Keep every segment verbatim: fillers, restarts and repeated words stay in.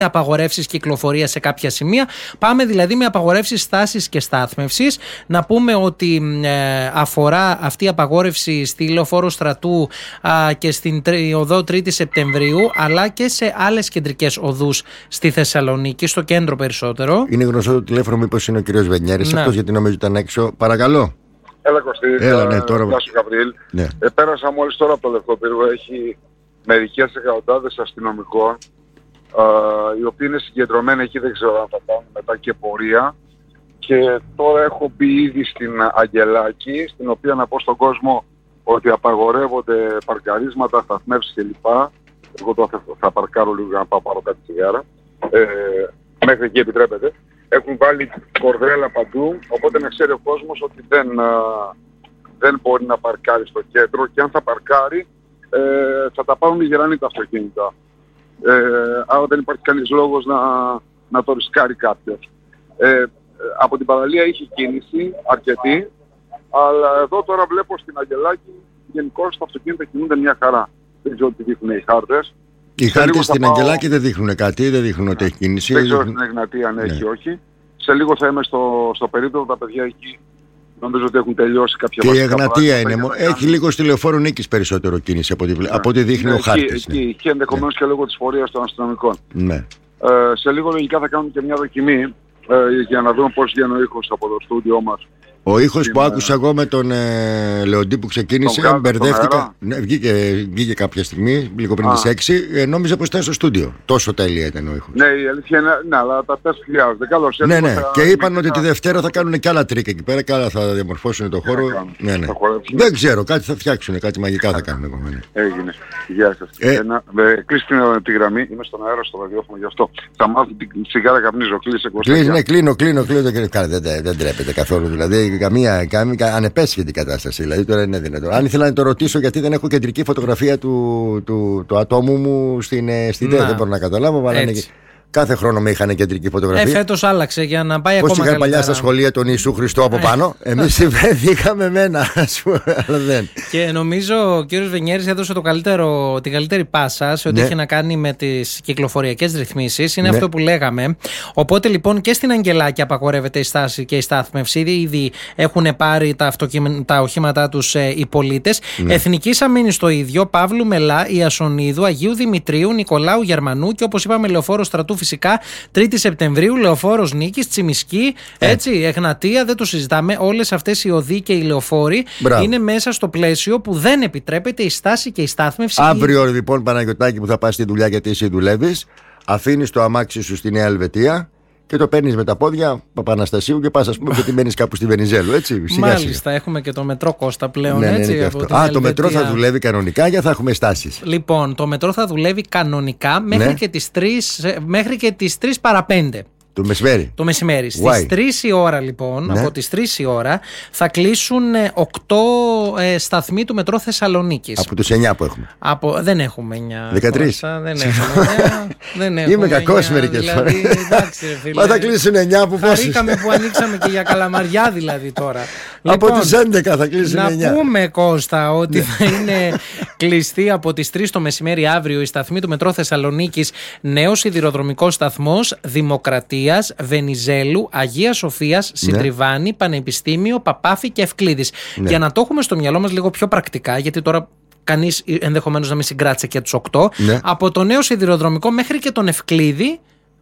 απαγορεύσεις κυκλοφορίας σε κάποια σημεία. Πάμε δηλαδή με απαγορεύσεις στάσης και στάθμευσης. Να πούμε ότι ε, αφορά αυτή η απαγόρευση στη Λεωφόρο Στρατού α, και στην οδό τρίτη Σεπτεμβρίου, αλλά και σε άλλες κεντρικές οδούς στη Θεσσαλονίκη, στο κέντρο περισσότερο. Είναι γνωστό το τηλέφωνο, μήπως είναι ο κύριος Βενιέρης, αυτός, γιατί νομίζω ήταν έξω. Παρακαλώ. Έλα Κωστή, Έλα, ναι, τώρα... Γεια σου Γαβριήλ. Ναι. Ε, πέρασα μόλις τώρα από το Λευκό Πύργο, έχει μερικές εκατοντάδες αστυνομικών, α, οι οποίοι είναι συγκεντρωμένοι εκεί, δεν ξέρω αν θα κάνουν μετά και πορεία. Και τώρα έχω μπει ήδη στην Αγγελάκη, στην οποία να πω στον κόσμο ότι απαγορεύονται παρκαρίσματα, σταθμεύσεις κλπ. Εγώ τώρα θα, θα παρκάρω λίγο για να πάω πάρω κάτι τσιγάρα. Ε, μέχρι εκεί επιτρέπεται. Έχουν βάλει κορδέλα παντού, οπότε να ξέρει ο κόσμος ότι δεν, α, δεν μπορεί να παρκάρει στο κέντρο, και αν θα παρκάρει ε, θα τα πάρουν οι γερανοί τα αυτοκίνητα. Ε, άρα δεν υπάρχει κανείς λόγος να, να το ρισκάρει κάποιος. Ε, από την παραλία είχε κίνηση αρκετή, αλλά εδώ τώρα βλέπω στην Αγγελάκη γενικώς τα αυτοκίνητα κινούνται μια χαρά. Δεν ξέρω τι δείχνουν οι χάρτες. Οι χάρτες στην πάω... Αγγελάκη δεν δείχνουν κάτι, δεν δείχνουν ότι έχει κίνηση. Δεν ξέρω στην Εγνατία αν έχει, ναι. Όχι. Σε λίγο θα είμαι στο, στο περίπτωμα, τα παιδιά εκεί νομίζω ότι έχουν τελειώσει κάποια βασικά. Και η Εγνατία είναι, είναι έχει λίγο στη Λεωφόρο Νίκης περισσότερο κίνηση από ό,τι, ναι. από ό,τι δείχνει ναι, ο χάρτης. Εκεί, ναι. εκεί ενδεχομένως ναι. και λόγω της πορείας των αστυνομικών. Ναι. Ε, σε λίγο λογικά θα κάνουμε και μια δοκιμή ε, για να δούμε πώς βγαίνει ο ήχος από το στούντιό μας. Ο ήχος που άκουσα εγώ με τον ε, Λεοντή που ξεκίνησε, τον μπερδεύτηκα. Ναι, βγήκε, βγήκε κάποια στιγμή, λίγο πριν τις έξι, ε, νόμιζα πως ήταν στο στούντιο. Τόσο τέλεια ήταν ο ήχος. Ναι, η αλήθεια είναι, ναι, αλλά τα τεστ χρειάζονται. Καλώς ναι, ναι, θα... και είπαν ότι τη Δευτέρα θα κάνουν και άλλα τρίκ εκεί πέρα και άλλα θα διαμορφώσουν το χώρο. Ναι, ναι. Δεν ξέρω, κάτι θα φτιάξουν, κάτι μαγικά θα κάνουν εγώ. Ναι. Έγινε. Γεια σας. Ε... Ένα... Κλείστε τη γραμμή, είμαι στον αέρα στο ραδιόφωνο γι' αυτό. Θα μάθω την σιγάρα καπνίζω. Κλείσε, ναι, κλείνω, κλείνω, κλείνω. Δεν τρέπεται καθόλου δηλαδή. Καμία, καμία ανεπέσχετη κατάσταση. Δηλαδή τώρα είναι δυνατόν. Αν ήθελα να το ρωτήσω, γιατί δεν έχω κεντρική φωτογραφία του, του, του ατόμου μου στην, στην ΔΕ, δεν μπορώ να καταλάβω. Κάθε χρόνο με είχαν κεντρική φωτογραφία. Ε, φέτος άλλαξε για να πάει πώς ακόμα καλύτερα. Πώς είχαν παλιά στα σχολεία τον Ιησού Χριστό από πάνω. Εμείς είχαμε εμένα, ας πούμε, αλλά δεν. Και νομίζω ο κύριος Βενιέρης έδωσε το καλύτερο, την καλύτερη πάσα σε ό,τι ναι. έχει να κάνει με τις κυκλοφοριακές ρυθμίσεις. Είναι ναι. αυτό που λέγαμε. Οπότε λοιπόν και στην Αγγελάκη απαγορεύεται η στάση και η στάθμευση. Ήδη έχουν πάρει τα, αυτοκι... τα οχήματά τους ε, οι πολίτες. Ναι. Εθνικής Αμήνης το ίδιο. Παύλου Μελά, Ιασονίδου, Αγίου Δημητρίου, Νικολάου Γερμανού και όπως είπαμε Λεωφόρο Στρατού. Φυσικά τρίτη Σεπτεμβρίου, Λεωφόρος Νίκης, Τσιμισκή, έτσι, Εγνατία, δεν το συζητάμε. Όλες αυτές οι οδοί και οι λεωφόροι Μπράβο. είναι μέσα στο πλαίσιο που δεν επιτρέπεται η στάση και η στάθμευση. Αύριο ή... λοιπόν, Παναγιωτάκη, που θα πας στη δουλειά γιατί εσύ δουλεύεις, αφήνεις το αμάξι σου στη Νέα Ελβετία και το παίρνεις με τα πόδια Παπαναστασίου και πας, ας πούμε, γιατί μένεις κάπου στη Βενιζέλου, έτσι. Σιγά, Μάλιστα, σιγά. έχουμε και το μετρό Κώστα πλέον, ναι, ναι, έτσι. Ναι, από Α, Ελβετία. Το μετρό θα δουλεύει κανονικά για θα έχουμε στάσεις. Λοιπόν, το μετρό θα δουλεύει κανονικά μέχρι, ναι. και, τις τρεις, μέχρι και τις τρεις παρά πέντε. Το μεσημέρι. Το μεσημέρι. Στις τρεις η ώρα λοιπόν, ναι. από τις τρεις η ώρα, θα κλείσουν οκτώ ε, σταθμοί του μετρό Θεσσαλονίκης. Από τους εννιά που έχουμε. Από, δεν έχουμε εννιά. δεκατρείς. Δεν έχουμε εννιά. δεν έχουμε Είμαι κακός μερικές φορές. Μα θα κλείσουν εννιά που πόσες. Χαρήκαμε που ανοίξαμε και για Καλαμαριά δηλαδή τώρα. Από λοιπόν, τις έντεκα θα κλείσουν εννιά. Να πούμε, Κώστα, ότι θα είναι κλειστή από τις τρεις το μεσημέρι αύριο η σταθμή του μετρό Θεσσαλονίκης, νέος σιδηροδρομικός σταθμός, Δημοκρατία, Βενιζέλου, Αγίας Σοφίας, Συντριβάνη, ναι. Πανεπιστήμιο, Παπάφη και Ευκλήδης. Ναι. Για να το έχουμε στο μυαλό μας λίγο πιο πρακτικά, γιατί τώρα κανείς ενδεχομένως να μην συγκράτησε και τους οκτώ, ναι. από το νέο σιδηροδρομικό μέχρι και τον Ευκλήδη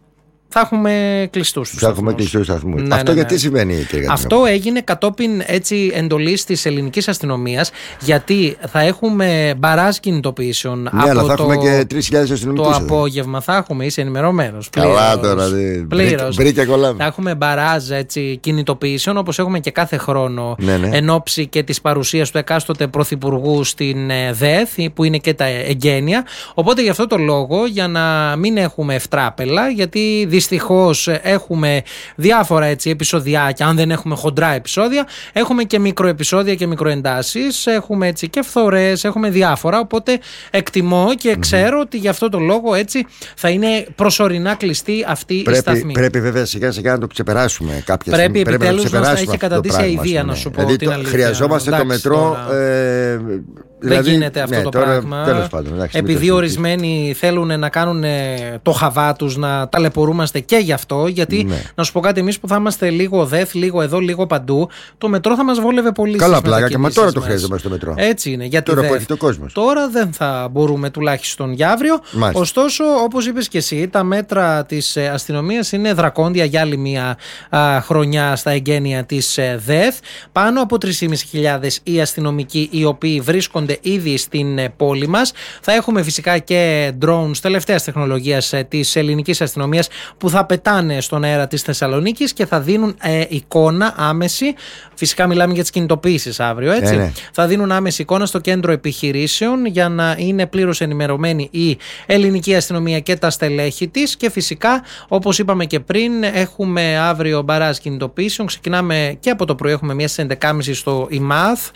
θα έχουμε κλειστούς τους Θα έχουμε κλειστούς σταθμούς. Ναι, Αυτό ναι, γιατί ναι. συμβαίνει, κύριε Κατρίνο? Αυτό έγινε κατόπιν έτσι εντολής της ελληνικής αστυνομίας, γιατί θα έχουμε μπαράζ κινητοποιήσεων. Ναι, από αλλά θα το, έχουμε και τρεις χιλιάδες αστυνομικούς. Το απόγευμα θα έχουμε, είσαι ενημερωμένος. Καλά τώρα, πλήρως. Μπρίκια κολλάμε. Θα έχουμε μπαράζ έτσι, κινητοποιήσεων, όπως έχουμε και κάθε χρόνο, ναι, ναι. εν ώψη και της παρουσίας του εκάστοτε πρωθυπουργού στην ΔΕΘ, που είναι και τα εγγένεια. Οπότε γι' αυτό το λόγο, για να μην έχουμε ευτράπελα, γιατί δυστυχώς έχουμε διάφορα έτσι επεισοδιάκια, αν δεν έχουμε χοντρά επεισόδια, έχουμε και μικροεπεισόδια και μικροεντάσεις, έχουμε έτσι και φθορές, έχουμε διάφορα, οπότε εκτιμώ και ξέρω mm-hmm. ότι γι' αυτό το λόγο έτσι θα είναι προσωρινά κλειστή αυτή πρέπει, η σταθμή. Πρέπει βέβαια σιγά σιγά να το ξεπεράσουμε κάποια πρέπει στιγμή. Επιτέλους πρέπει να να έχει καταντήσει αηδία, να σου πω δηλαδή την το, αλήθεια. Χρειαζόμαστε Εντάξει, το μετρό... Ε, Δηλαδή, δεν γίνεται αυτό ναι, το τώρα, πράγμα. Τέλος πάντων, εντάξει, επειδή ορισμένοι θέλουν να κάνουν το χαβά τους, να ταλαιπωρούμαστε και γι' αυτό. Γιατί ναι. να σου πω κάτι, εμείς που θα είμαστε λίγο ΔΕΘ, λίγο εδώ, λίγο παντού, το μετρό θα μας βόλευε πολύ. Καλά, πλάκα, και μα τώρα το χρειάζεται στο μετρό. Έτσι είναι. Γιατί τώρα που έχει το κόσμος. Τώρα δεν θα μπορούμε τουλάχιστον για αύριο. Μάλιστα. Ωστόσο, όπως είπες και εσύ, τα μέτρα της αστυνομίας είναι δρακόντια για άλλη μια α, χρονιά στα εγγένεια της ΔΕΘ. Πάνω από τρεις χιλιάδες πεντακόσιοι οι αστυνομικοί οι οποίοι βρίσκονται ήδη στην πόλη μας. Θα έχουμε φυσικά και drones τελευταίας τεχνολογίας της ελληνικής αστυνομίας που θα πετάνε στον αέρα της Θεσσαλονίκης και θα δίνουν ε, εικόνα άμεση. Φυσικά μιλάμε για τις κινητοποιήσεις αύριο, έτσι. Ε, ναι. Θα δίνουν άμεση εικόνα στο κέντρο επιχειρήσεων για να είναι πλήρως ενημερωμένη η ελληνική αστυνομία και τα στελέχη της. Και φυσικά, όπως είπαμε και πριν, έχουμε αύριο μπαράζ κινητοποιήσεων. Ξεκινάμε και από το πρωί, έχουμε μία στις έντεκα και μισή στο ΙΜΑΘ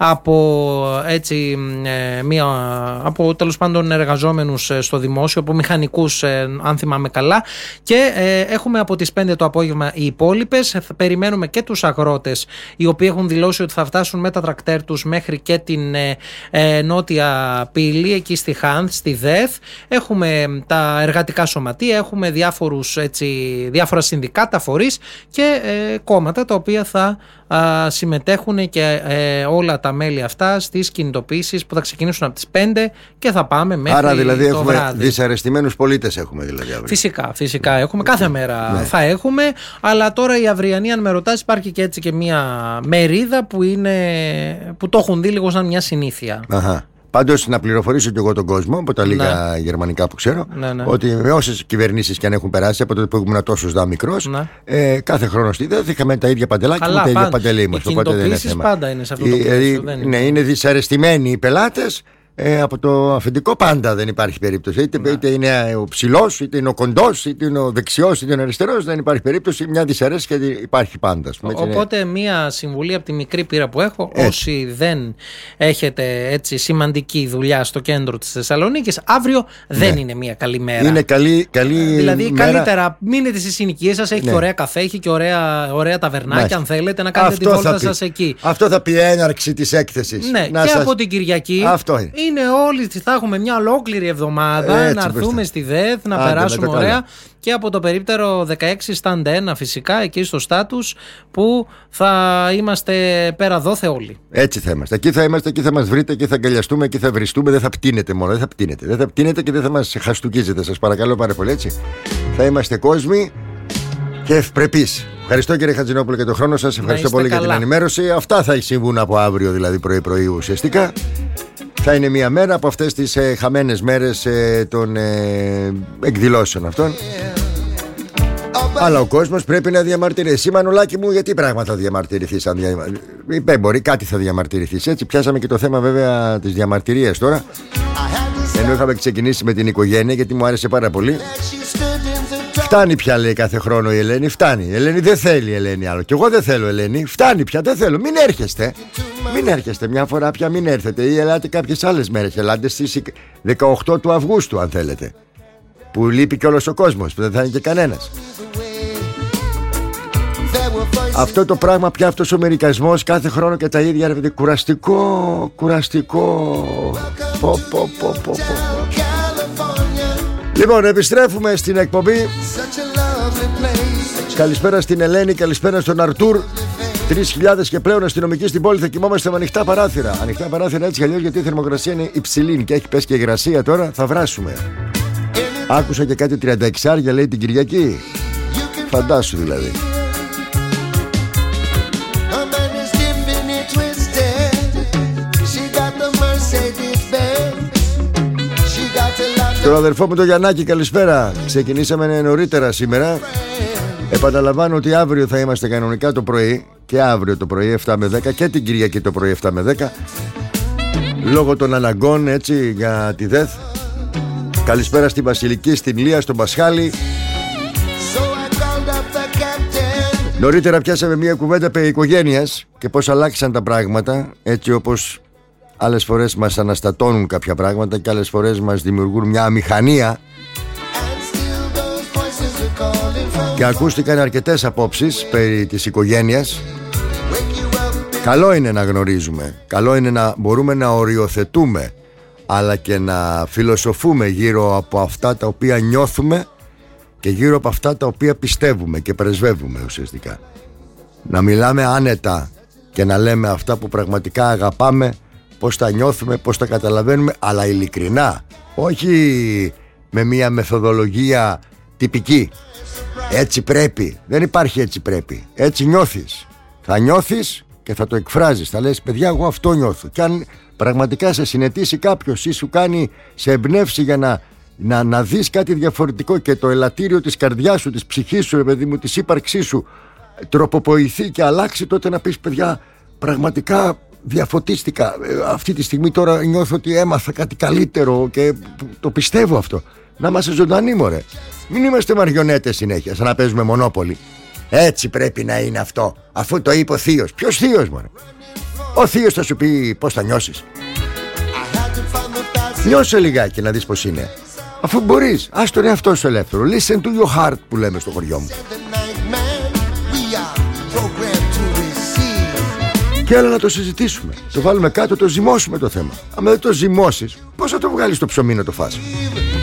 από, έτσι, μία, από τέλος πάντων εργαζόμενους στο δημόσιο, από μηχανικούς, αν θυμάμαι καλά. Και ε, έχουμε από τις πέντε το απόγευμα οι υπόλοιπες. Περιμένουμε και τους αγρότες, οι οποίοι έχουν δηλώσει ότι θα φτάσουν με τα τρακτέρ τους μέχρι και την ε, ε, νότια πύλη, εκεί στη Χάνθ, στη ΔΕΘ. Έχουμε τα εργατικά σωματεία, έχουμε διάφορους, έτσι, διάφορα συνδικάτα, φορείς και ε, κόμματα τα οποία θα α, συμμετέχουν και ε, όλα τα μέλη αυτά στις κινητοποιήσεις που θα ξεκινήσουν από τις πέντε και θα πάμε μέχρι το βράδυ. Άρα δηλαδή έχουμε δυσαρεστημένους πολίτες έχουμε δηλαδή αύριο. Φυσικά, φυσικά έχουμε, κάθε μέρα ναι. θα έχουμε, αλλά τώρα η αυριανή, αν με ρωτάς, υπάρχει και έτσι και μια μερίδα που, είναι, που το έχουν δει λίγο σαν μια συνήθεια. Αχα. Πάντως να πληροφορήσω και εγώ τον κόσμο από τα λίγα ναι. γερμανικά που ξέρω ναι, ναι. ότι με όσες κυβερνήσεις και αν έχουν περάσει από τότε που ήμουν τόσο δά μικρός ναι. ε, κάθε χρόνο στη ΔΕΘ είχαμε τα ίδια παντελάκια και τα ίδια παντελή μας. Οι κινητοποιήσεις πάντα είναι σε αυτό το πλαίσιο. Ναι, είναι. είναι δυσαρεστημένοι οι πελάτες. Ε, από το αφεντικό πάντα δεν υπάρχει περίπτωση. Είτε, ναι. είτε είναι ο ψηλός, είτε είναι ο κοντός, είτε είναι ο δεξιός, είτε είναι ο αριστερός. Δεν υπάρχει περίπτωση. Μια δυσαρέσκεια υπάρχει πάντα. Ο, οπότε, είναι... μια συμβουλή από τη μικρή πείρα που έχω. Έτσι. Όσοι δεν έχετε έτσι σημαντική δουλειά στο κέντρο της Θεσσαλονίκης, αύριο ναι. δεν είναι μια καλή μέρα. Είναι καλή, καλή δηλαδή, μέρα. καλύτερα μείνετε στις συνοικίες σας. Έχει ναι. ωραία καφέ, έχει και ωραία, ωραία ταβερνάκια. Μάλιστα. Αν θέλετε να κάνετε Αυτό τη βόλτα σας εκεί. Αυτό θα πει έναρξη της έκθεσης. Ναι, να και σας... από την Κυριακή. Αυτό είναι. Είναι όλοι, θα έχουμε μια ολόκληρη εβδομάδα έτσι, να έρθουμε στη ΔΕΘ, να Άντε, περάσουμε ωραία και από το περίπτερο δεκαέξι στάντα ένα φυσικά εκεί στο στάτους που θα είμαστε πέρα δόθε όλοι. Έτσι θα είμαστε. Εκεί θα είμαστε, εκεί θα μας βρείτε, εκεί θα αγκαλιαστούμε, εκεί θα βριστούμε. Δεν θα πτύνετε μόνο, δεν θα πτύνετε. Δεν θα πτύνετε και δεν θα μας χαστουκίζετε. Σας παρακαλώ πάρα πολύ έτσι. Θα είμαστε κόσμοι και ευπρεπείς. Ευχαριστώ κύριε Χατζηνόπουλο για τον χρόνο σας. Ευχαριστώ πολύ καλά. Για την ενημέρωση. Αυτά θα συμβούν από αύριο δηλαδή πρωί-πρωί ουσιαστικά. Θα είναι μια μέρα από αυτές τις ε, χαμένες μέρες ε, των ε, εκδηλώσεων αυτών. Αλλά ο κόσμος πρέπει να διαμαρτυρήσει. Εσύ Μανουλάκη μου, γιατί πράγματα θα διαμαρτυρηθείς? Αν δια... Είπε, μπορεί κάτι θα διαμαρτυρηθείς. Έτσι πιάσαμε και το θέμα βέβαια της διαμαρτυρίας τώρα. Ενώ είχαμε ξεκινήσει με την οικογένεια, γιατί μου άρεσε πάρα πολύ. Φτάνει πια, λέει κάθε χρόνο η Ελένη. Φτάνει. Η Ελένη δεν θέλει, η Ελένη άλλο. Και εγώ δεν θέλω, Ελένη. Φτάνει πια, δεν θέλω. Μην έρχεστε. Μην έρχεστε μια φορά πια, μην έρθετε. Ή ελάτε κάποιες άλλες μέρες. Ελάτε στις δεκαοκτώ του Αυγούστου, αν θέλετε. Που λείπει και όλος ο κόσμος, που δεν θα είναι και κανένας. Αυτό το πράγμα πια, αυτός ο μερικασμός κάθε χρόνο και τα ίδια, ρε παιδί, κουραστικό, κουραστικό. Πο, πο, πο, πο, πο. Λοιπόν, επιστρέφουμε στην εκπομπή. Καλησπέρα στην Ελένη, καλησπέρα στον Αρτούρ. Τρεις χιλιάδες και πλέον αστυνομικοί στην πόλη, θα κοιμόμαστε με ανοιχτά παράθυρα. Ανοιχτά παράθυρα έτσι αλλιώς, γιατί η θερμοκρασία είναι υψηλή και έχει πέσει και υγρασία τώρα. Θα βράσουμε. Άκουσα και κάτι τριάντα έξι άρια, λέει, την Κυριακή. Φαντάσου δηλαδή. Τον αδερφό μου τον Γιαννάκη, καλησπέρα. Ξεκινήσαμε νωρίτερα σήμερα. Επαναλαμβάνω ότι αύριο θα είμαστε κανονικά το πρωί. Και αύριο το πρωί εφτά με δέκα. Και την Κυριακή το πρωί εφτά με δέκα. Λόγω των αναγκών, έτσι, για τη ΔΕΘ. Καλησπέρα στη Βασιλική, στην Λία, στον Πασχάλη. Νωρίτερα πιάσαμε μια κουβέντα περί οικογένειας και πώς αλλάξαν τα πράγματα. Έτσι όπως άλλες φορές μας αναστατώνουν κάποια πράγματα και άλλες φορές μας δημιουργούν μια αμηχανία. Και ακούστηκαν αρκετές απόψεις περί της οικογένειας. Καλό είναι να γνωρίζουμε, καλό είναι να μπορούμε να οριοθετούμε, αλλά και να φιλοσοφούμε γύρω από αυτά τα οποία νιώθουμε και γύρω από αυτά τα οποία πιστεύουμε και πρεσβεύουμε ουσιαστικά. Να μιλάμε άνετα και να λέμε αυτά που πραγματικά αγαπάμε, πώς τα νιώθουμε, πώς τα καταλαβαίνουμε, αλλά ειλικρινά, όχι με μια μεθοδολογία τυπική. Έτσι πρέπει, δεν υπάρχει έτσι πρέπει, έτσι νιώθεις. Θα νιώθεις και θα το εκφράζεις, θα λες παιδιά εγώ αυτό νιώθω. Και αν πραγματικά σε συνετίσει κάποιος ή σου κάνει, σε εμπνεύσει για να, να, να δεις κάτι διαφορετικό και το ελαττήριο της καρδιάς σου, της ψυχής σου, παιδί μου, της ύπαρξής σου τροποποιηθεί και αλλάξει, τότε να πεις παιδιά πραγματικά διαφωτίστηκα, αυτή τη στιγμή τώρα νιώθω ότι έμαθα κάτι καλύτερο και το πιστεύω αυτό. Να είμαστε ζωντανοί μωρέ, μην είμαστε μαριονέτες συνέχεια σαν να παίζουμε μονόπολη. Έτσι πρέπει να είναι αυτό, αφού το είπε ο θείος. Ποιος θείος μωρέ? Ο θείος θα σου πει πώς θα νιώσεις. Νιώσε λιγάκι να δεις πως είναι. Αφού μπορείς, ας τον εαυτό σου ελεύθερο. Listen to your heart που λέμε στο χωριό μου. Και έλα να το συζητήσουμε. Το βάλουμε κάτω, το ζυμώσουμε το θέμα. Αν δεν το ζυμώσεις, πώς θα το βγάλεις το ψωμί να το φας?